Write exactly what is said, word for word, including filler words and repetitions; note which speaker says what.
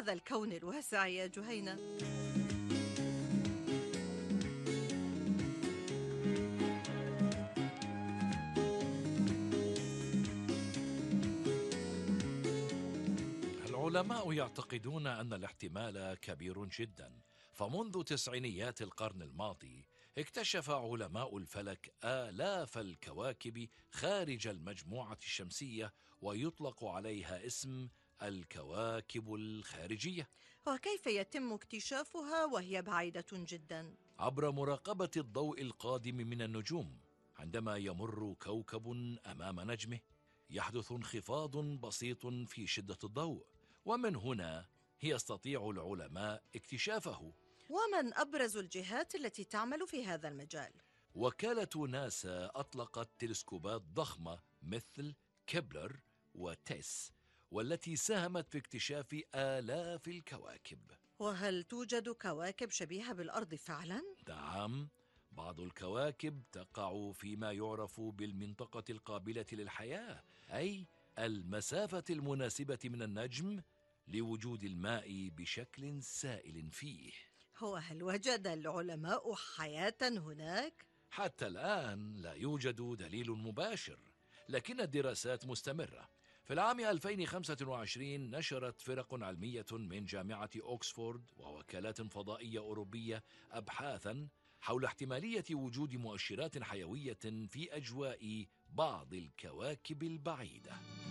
Speaker 1: هذا الكون الواسع يا جهينة.
Speaker 2: العلماء يعتقدون أن الاحتمال كبير جدا، فمنذ تسعينيات القرن الماضي اكتشف علماء الفلك آلاف الكواكب خارج المجموعة الشمسية، ويطلق عليها اسم الكواكب الخارجية.
Speaker 1: وكيف يتم اكتشافها وهي بعيدة جدا؟
Speaker 2: عبر مراقبة الضوء القادم من النجوم. عندما يمر كوكب أمام نجمه يحدث انخفاض بسيط في شدة الضوء، ومن هنا يستطيع العلماء اكتشافه.
Speaker 1: ومن أبرز الجهات التي تعمل في هذا المجال؟
Speaker 2: وكالة ناسا أطلقت تلسكوبات ضخمة مثل كيبلر وتيس، والتي ساهمت في اكتشاف آلاف الكواكب.
Speaker 1: وهل توجد كواكب شبيهة بالأرض فعلا؟
Speaker 2: نعم، بعض الكواكب تقع فيما يعرف بالمنطقة القابلة للحياة، أي المسافة المناسبة من النجم لوجود الماء بشكل سائل فيه.
Speaker 1: وهل وجد العلماء حياة هناك؟
Speaker 2: حتى الآن لا يوجد دليل مباشر، لكن الدراسات مستمرة. في العام ألفين وخمسة وعشرين نشرت فرق علمية من جامعة أوكسفورد ووكالات فضائية أوروبية أبحاثاً حول احتمالية وجود مؤشرات حيوية في أجواء بعض الكواكب البعيدة.